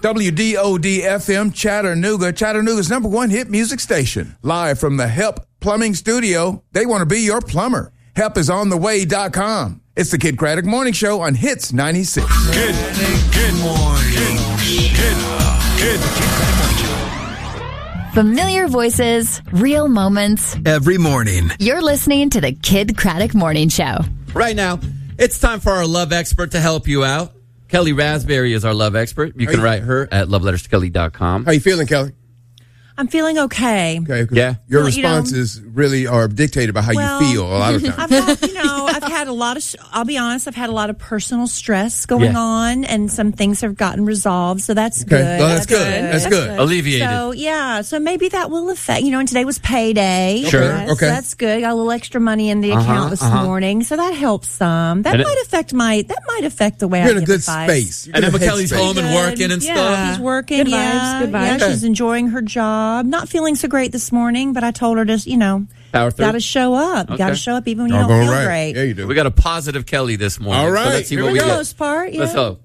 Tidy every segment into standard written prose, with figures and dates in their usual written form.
WDOD-FM Chattanooga, Chattanooga's #1 hit music station. Live from the Help Plumbing Studio, they want to be your plumber. HelpIsOnTheWay.com. It's the Kid Craddock Morning Show on Hits 96. Good morning. Good. Familiar voices, real moments. Every morning. You're listening to the Kid Craddock Morning Show. Right now, it's time for our love expert to help you out. Kelly Raspberry is our love expert. You can write her at loveletterskelly.com. How you feeling, Kelly? I'm feeling okay. Okay. Yeah. Your Well, responses really are dictated by how you feel a lot of times. I've had a lot of, I'll be honest, I've had a lot of personal stress going on, and some things have gotten resolved, so that's good. Well, that's good. That's good. Alleviated. So maybe that will affect, and today was payday. Sure. So Okay. that's good. Got a little extra money in the account this morning, so that helps some. That might affect the way You're I in a give good advice. space. And then Kelly's home and working and stuff. She's working, Good vibes, good vibes. Yeah, she's enjoying her job. Not feeling so great this morning, but I told her to, Power through. got to show up. Okay. Got to show up even when you don't Doggone feel right. great. Yeah, you do. We got a positive Kelly this morning. All right. So let's see Here what we we For the get. most part, yeah. Let's go.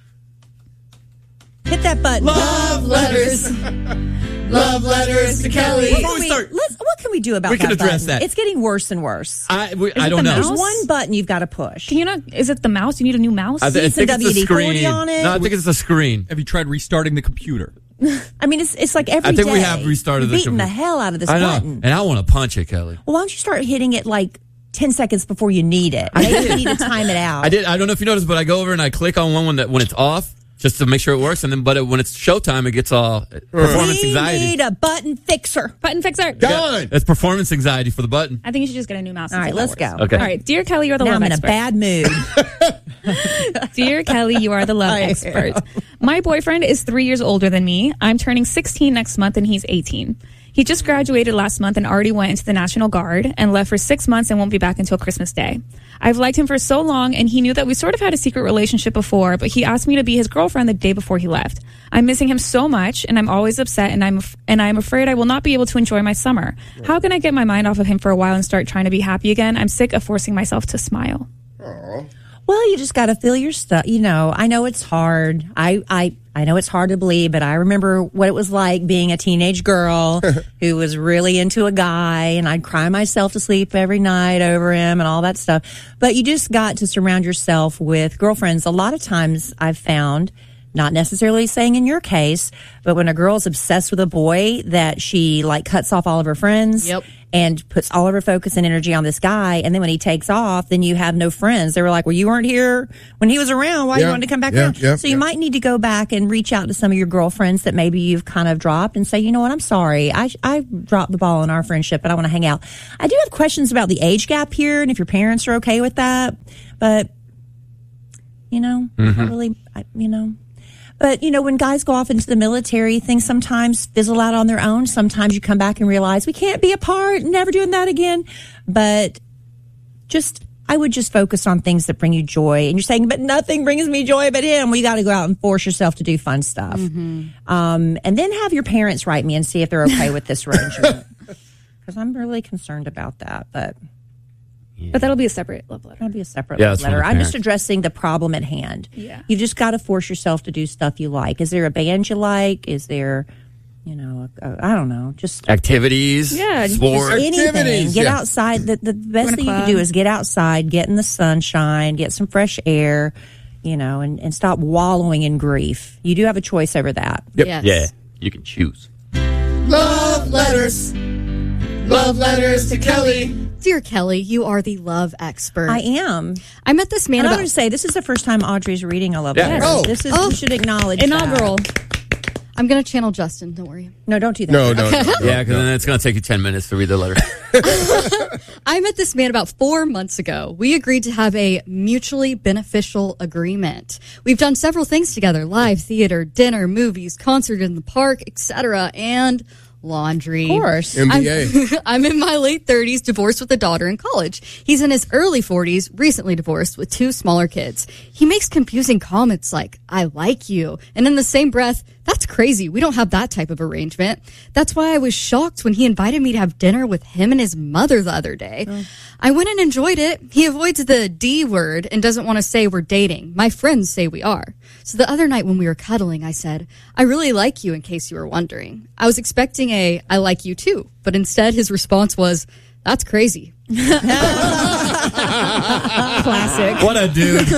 Hit that button. Love letters. Love letters to Kelly. Before we start, What can we do about We that can address button? that. It's getting worse and worse. I don't know. There's one button you've got to push. Can you not? Is it the mouse? You need a new mouse? I think it's the WD-40 screen. on it. No, I think it's the screen. Have you tried restarting the computer? I mean, it's like every day. I think we have restarted the beating the computer. hell out of this I know. button. And I want to punch it, Kelly. Well, why don't you start hitting it like 10 seconds before you need it? Maybe you need to time it out. I did. I don't know if you noticed, but I go over and I click on one when it's off, just to make sure it works. And then, when it's showtime, it gets all performance We anxiety. need a button fixer. Button fixer. Done. It's performance anxiety for the button. I think you should just get a new mouse. All right, let's go. Okay. All right, dear Kelly, you're the Now love I'm in expert. a bad mood. Dear Kelly, you are the love expert. My boyfriend is 3 years older than me. I'm turning 16 next month and he's 18. He just graduated last month and already went into the National Guard and left for 6 months and won't be back until Christmas Day. I've liked him for so long, and he knew that we sort of had a secret relationship before, but he asked me to be his girlfriend the day before he left. I'm missing him so much, and I'm always upset, and I'm afraid I will not be able to enjoy my summer. How can I get my mind off of him for a while and start trying to be happy again? I'm sick of forcing myself to smile. Well, you just got to feel your stuff. I know it's hard. I know it's hard to believe, but I remember what it was like being a teenage girl who was really into a guy, and I'd cry myself to sleep every night over him and all that stuff. But you just got to surround yourself with girlfriends. A lot of times I've found, not necessarily saying in your case, but when a girl's obsessed with a boy, that she cuts off all of her friends. Yep. And puts all of her focus and energy on this guy. And then when he takes off, then you have no friends. They were like, well, you weren't here when he was around. Why you wanted to come back around? So you might need to go back and reach out to some of your girlfriends that maybe you've kind of dropped and say, you know what, I'm sorry. I dropped the ball in our friendship, but I want to hang out. I do have questions about the age gap here and if your parents are okay with that. But, not really, But, when guys go off into the military, things sometimes fizzle out on their own. Sometimes you come back and realize we can't be apart, never doing that again. But I would just focus on things that bring you joy. And you're saying, but nothing brings me joy but him. Well, you got to go out and force yourself to do fun stuff. And then have your parents write me and see if they're okay with this arrangement. Because I'm really concerned about that. But that'll be a separate love letter. that'll be a separate love letter. I'm just parents. addressing the problem at hand. Yeah. You just got to force yourself to do stuff you like. Is there a band you like? Is there, I don't know, just Activities. Yeah, Sports. anything. Activities, Get yeah. outside. The best thing you can club. do is get outside, get in the sunshine, get some fresh air, and stop wallowing in grief. You do have a choice over that. Yep. Yes. Yeah, you can choose. Love letters. Love letters to Kelly. Dear Kelly, you are the love expert. I am. I met this man And I'm about going to say, this is the first time Audrey's reading a love Yeah. letter. Oh. This is, we should acknowledge Inaugural. that. I'm going to channel Justin. Don't worry. No, don't do that. No. Yeah, because then it's going to take you 10 minutes to read the letter. I met this man about 4 months ago. We agreed to have a mutually beneficial agreement. We've done several things together: live theater, dinner, movies, concert in the park, etc. And laundry. Of course. NBA. I'm in my late 30s, divorced with a daughter in college. He's in his early 40s, recently divorced with 2 smaller kids. He makes confusing comments like, I like you. And in the same breath, that's crazy. We don't have that type of arrangement. That's why I was shocked when he invited me to have dinner with him and his mother the other day. I went and enjoyed it. He avoids the D word and doesn't want to say we're dating. My friends say we are. So the other night when we were cuddling, I said, I really like you in case you were wondering. I was expecting a, I like you too. But instead his response was, that's crazy. Classic. What a dude.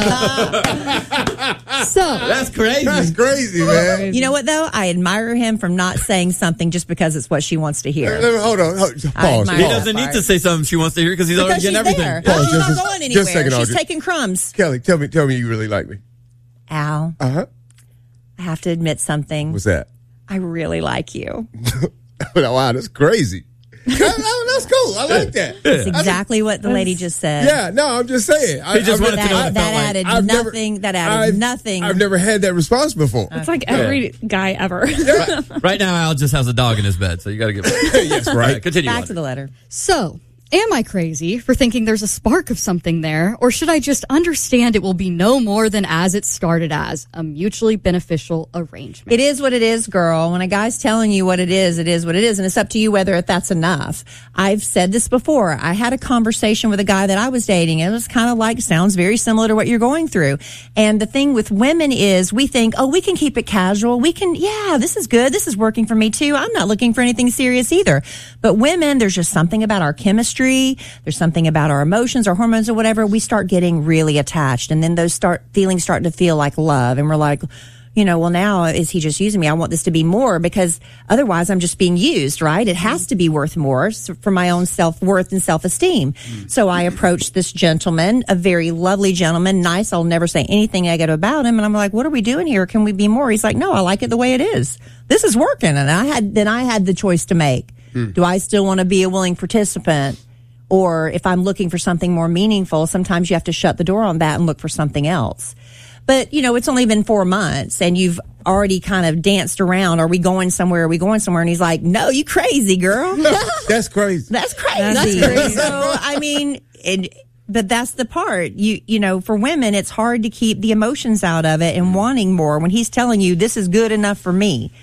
So That's crazy. That's crazy, man. You know what, though? I admire him from not saying something just because it's what she wants to hear. Hold on. Pause. admire He that doesn't need part. to say something she wants to hear because he's already Because getting she's everything. there. Pause, She's not just- going just a anywhere. second, She's Audrey. taking crumbs. Kelly, tell me you really like me. Al, Uh-huh. I have to admit something. What's that? I really like you. Wow, that's crazy. That's cool. I like that. That's exactly what the lady just said. Yeah, no, I'm just saying. He just wanted to know what it That felt like. added I've never- nothing. That added nothing. I've never had that response before. It's like every guy ever. Right now, Al just has a dog in his bed, so you got to give it. Yes, All right. Continue. Back on. to the letter. So, am I crazy for thinking there's a spark of something there? Or should I just understand it will be no more than as it started as, a mutually beneficial arrangement? It is what it is, girl. When a guy's telling you what it is what it is. And it's up to you whether that's enough. I've said this before. I had a conversation with a guy that I was dating. It was kind of like, sounds very similar to what you're going through. And the thing with women is we think, oh, we can keep it casual. We can, yeah, this is good. This is working for me too. I'm not looking for anything serious either. But women, there's just something about our chemistry. There's something about our emotions, our hormones or whatever. We start getting really attached. And then those feelings start to feel like love. And we're like, you know, well, now is he just using me? I want this to be more because otherwise I'm just being used, right? It has to be worth more for my own self-worth and self-esteem. So I approached this gentleman, a very lovely gentleman, nice. I'll never say anything negative about him. And I'm like, what are we doing here? Can we be more? He's like, no, I like it the way it is. This is working. And I had the choice to make. Do I still want to be a willing participant? Or if I'm looking for something more meaningful, sometimes you have to shut the door on that and look for something else. But, you know, it's only been 4 months and you've already kind of danced around. Are we going somewhere? Are we going somewhere? And he's like, no, you crazy, girl. That's crazy. That's crazy. So, I mean, but that's the part. You know, for women, it's hard to keep the emotions out of it and wanting more when he's telling you this is good enough for me.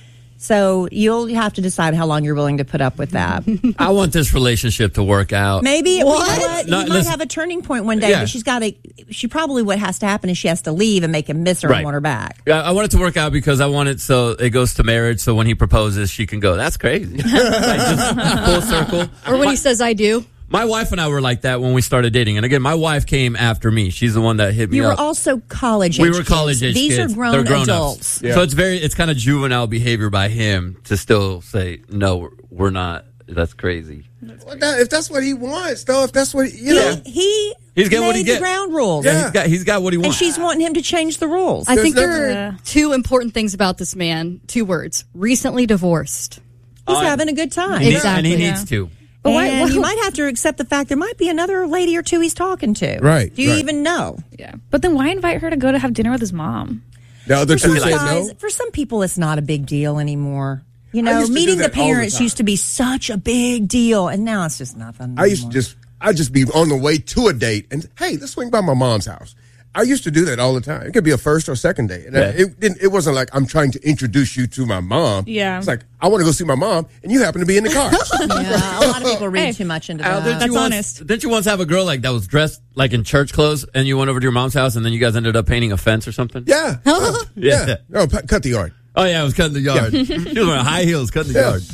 So you'll have to decide how long you're willing to put up with that. I want this relationship to work out. Maybe you know what? No, He might listen. have a turning point one day, Yeah. but she probably what has to happen is she has to leave and make him miss her Right. and want her back. Yeah, I want it to work out because I want it so it goes to marriage. So when he proposes, she can go, that's crazy. Like, just full circle. Or when he says, I do. My wife and I were like that when we started dating. And again, my wife came after me. She's the one that hit me You were up. also college age We were kids. college age These kids. are grown They're grown-ups. adults. Yeah. So it's kind of juvenile behavior by him to still say, no, we're not. That's crazy. If that's what he wants, though, if that's what, you know. He's getting made what he the gets. ground rules. Yeah. He's got what he And wants. she's wanting him to change the rules. I think There's there nothing- are 2 important things about this man. 2 words. Recently divorced. He's having a good time. Exactly. And he Yeah. needs to. But why- And you might have to accept the fact there might be another lady or 2 he's talking to. Right, Do you right. even know? Yeah. But then why invite her to go to have dinner with his mom? The other two said Guys, no. for some people, it's not a big deal anymore. You I know, used to do meeting the that all the parents time. used to be such a big deal, and now it's just nothing. I used to I'd just be on the way to a date and, hey, let's swing by my mom's house. I used to do that all the time. It could be a first or second date. And it wasn't like I'm trying to introduce you to my mom. Yeah. It's like, I want to go see my mom, and you happen to be in the car. Yeah, a lot of people read Hey, too much into Al, that. That's honest. Didn't you once have a girl like that was dressed like in church clothes and you went over to your mom's house and then you guys ended up painting a fence or something? Yeah. Yeah. No, cut the yard. Oh, yeah, I was cutting the yard. She was wearing high heels, cutting the Yeah. yard.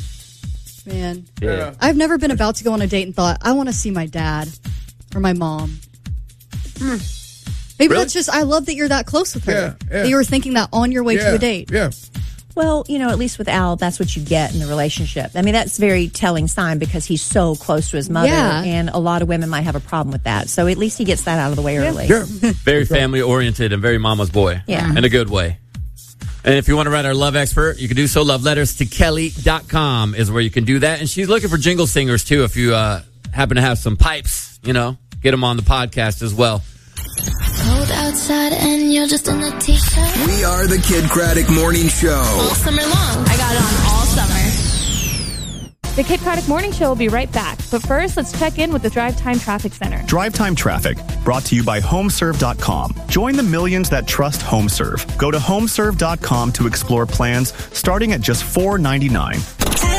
Man. Yeah. I've never been about to go on a date and thought, I want to see my dad or my mom. Maybe Really? that's just, I love that you're that close with her. Yeah, yeah. That you were thinking that on your way Yeah. to a date. Yeah. Well, you know, at least with Al, that's what you get in the relationship. I mean, that's very telling sign because he's so close to his mother, Yeah. and a lot of women might have a problem with that. So at least he gets that out of the way early. Yeah. Very family oriented and very mama's boy. Yeah. In a good way. And if you want to write our love expert, you can do so. LoveLettersToKelly.com is where you can do that. And she's looking for jingle singers, too. If you happen to have some pipes, you know, get them on the podcast as well. Cold outside and you're just in a t-shirt. We are the Kid Craddock Morning Show. All summer long. I got it on all summer. The Kid Craddock Morning Show will be right back. But first, let's check in with the Drive Time Traffic Center. Drive Time Traffic, brought to you by HomeServe.com. Join the millions that trust HomeServe. Go to HomeServe.com to explore plans starting at just $4.99.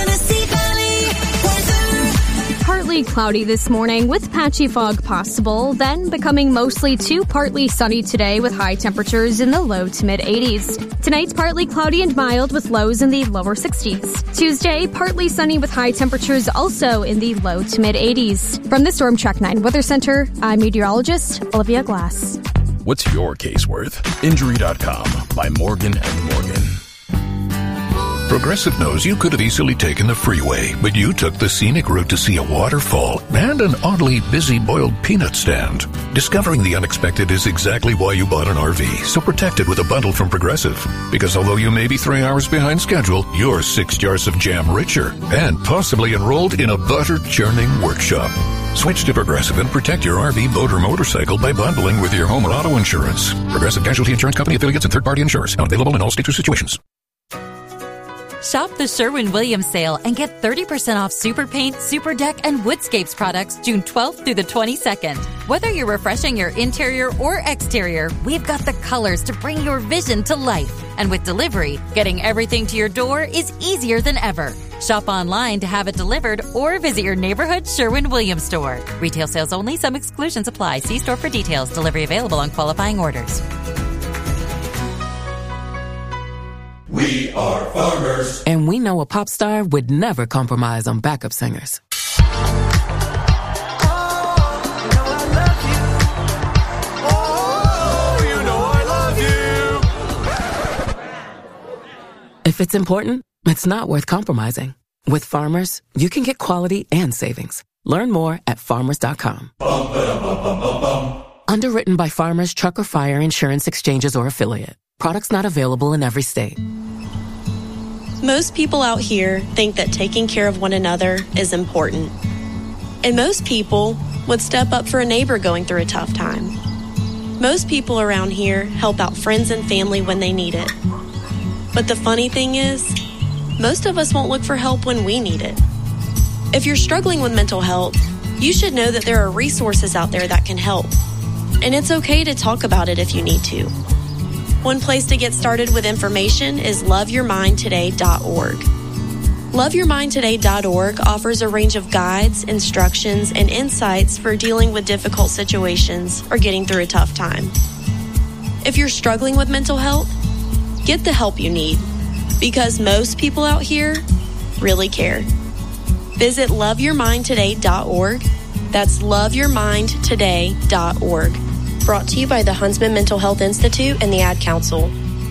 Partly cloudy this morning with patchy fog possible, then becoming mostly to partly sunny today with high temperatures in the low to mid 80s. Tonight's partly cloudy and mild with lows in the lower 60s. Tuesday, partly sunny with high temperatures also in the low to mid 80s. From the Storm Track 9 Weather Center, I'm meteorologist Olivia Glass. What's your case worth? Injury.com by Morgan & Morgan. Progressive knows you could have easily taken the freeway, but you took the scenic route to see a waterfall and an oddly busy boiled peanut stand. Discovering the unexpected is exactly why you bought an RV, so protect it with a bundle from Progressive. Because although you may be 3 hours behind schedule, you're 6 jars of jam richer and possibly enrolled in a butter-churning workshop. Switch to Progressive and protect your RV, boat, or motorcycle by bundling with your home or auto insurance. Progressive Casualty Insurance Company affiliates and third-party insurers. Not available in all states or situations. Shop the Sherwin-Williams sale and get 30% off Super Paint, Super Deck, and Woodscapes products June 12th through the 22nd. Whether you're refreshing your interior or exterior, we've got the colors to bring your vision to life. And with delivery, getting everything to your door is easier than ever. Shop online to have it delivered or visit your neighborhood Sherwin-Williams store. Retail sales only. Some exclusions apply. See store for details. Delivery available on qualifying orders. We are farmers. And we know a pop star would never compromise on backup singers. If it's important, it's not worth compromising. With Farmers, you can get quality and savings. Learn more at farmers.com. Underwritten by Farmers Truck or Fire Insurance Exchanges or Affiliate. Products not available in every state. Most people out here think that taking care of one another is important. And most people would step up for a neighbor going through a tough time. Most people around here help out friends and family when they need it. But the funny thing is, most of us won't look for help when we need it. If you're struggling with mental health, you should know that there are resources out there that can help. And it's okay to talk about it if you need to. One place to get started with information is loveyourmindtoday.org. Loveyourmindtoday.org offers a range of guides, instructions, and insights for dealing with difficult situations or getting through a tough time. If you're struggling with mental health, get the help you need, because most people out here really care. Visit loveyourmindtoday.org. That's loveyourmindtoday.org. Brought to you by the Huntsman Mental Health Institute and the Ad Council.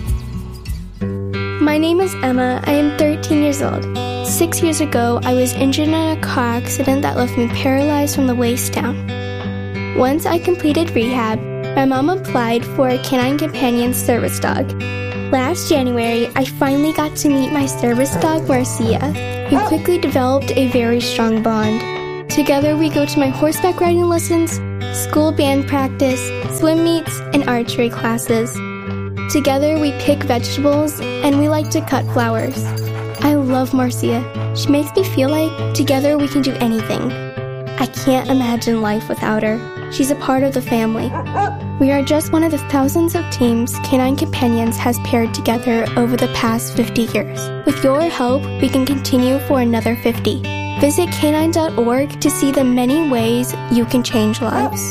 My name is Emma. I am 13 years old. 6 years ago, I was injured in a car accident that left me paralyzed from the waist down. Once I completed rehab, my mom applied for a Canine Companion service dog. Last January, I finally got to meet my service dog, Marcia. We quickly developed a very strong bond. Together, we go to my horseback riding lessons, school band practice, swim meets, and archery classes. Together, we pick vegetables, and we like to cut flowers. I love Marcia. She makes me feel like together we can do anything. I can't imagine life without her. She's a part of the family. We are just one of the thousands of teams Canine Companions has paired together over the past 50 years. With your help, we can continue for another 50. Visit canine.org to see the many ways you can change lives.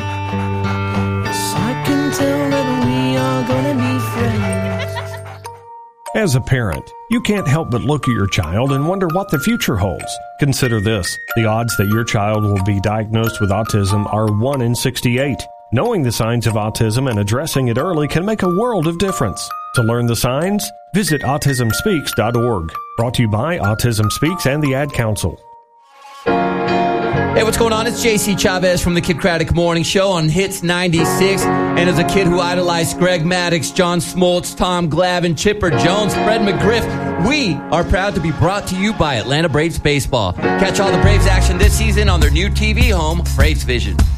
I can tell that we are gonna be friends. As a parent, you can't help but look at your child and wonder what the future holds. Consider this: the odds that your child will be diagnosed with autism are 1 in 68. Knowing the signs of autism and addressing it early can make a world of difference. To learn the signs, visit autismspeaks.org. Brought to you by Autism Speaks and the Ad Council. Hey, what's going on? It's JC Chavez from the Kid Craddock Morning Show on Hits 96. And as a kid who idolized Greg Maddux, John Smoltz, Tom Glavine, Chipper Jones, Fred McGriff, we are proud to be brought to you by Atlanta Braves Baseball. Catch all the Braves action this season on their new TV home, Braves Vision.